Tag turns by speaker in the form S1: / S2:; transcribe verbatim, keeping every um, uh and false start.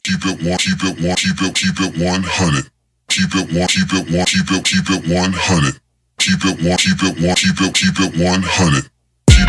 S1: keep it one, keep it one, keep it, keep it one hundred. Keep it one, keep it one, keep it, keep it one hundred. Keep it one, keep it one, keep it, keep it one hundred.